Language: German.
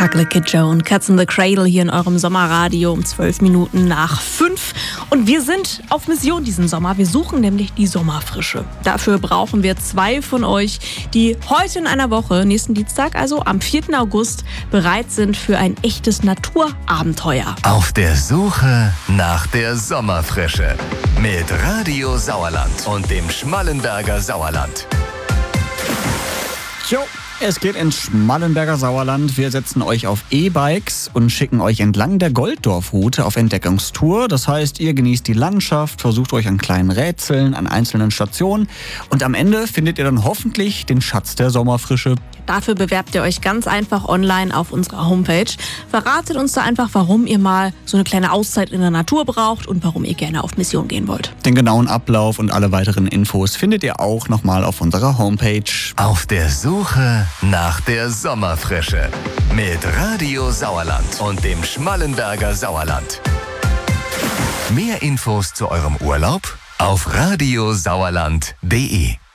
Chocolate Kid Joe und Cats in the Cradle hier in eurem Sommerradio um 12 Minuten nach 5. Und wir sind auf Mission diesen Sommer. Wir suchen nämlich die Sommerfrische. Dafür brauchen wir 2 von euch, die heute in einer Woche, nächsten Dienstag, also am 4. August, bereit sind für ein echtes Naturabenteuer. Auf der Suche nach der Sommerfrische. Mit Radio Sauerland und dem Schmallenberger Sauerland. Jo, es geht ins Schmallenberger Sauerland. Wir setzen euch auf E-Bikes und schicken euch entlang der Golddorfroute auf Entdeckungstour. Das heißt, ihr genießt die Landschaft, versucht euch an kleinen Rätseln, an einzelnen Stationen und am Ende findet ihr dann hoffentlich den Schatz der Sommerfrische. Dafür bewerbt ihr euch ganz einfach online auf unserer Homepage. Verratet uns da einfach, warum ihr mal so eine kleine Auszeit in der Natur braucht und warum ihr gerne auf Mission gehen wollt. Den genauen Ablauf und alle weiteren Infos findet ihr auch nochmal auf unserer Homepage. Auf der Suche nach der Sommerfrische. Mit Radio Sauerland und dem Schmallenberger Sauerland. Mehr Infos zu eurem Urlaub auf radiosauerland.de.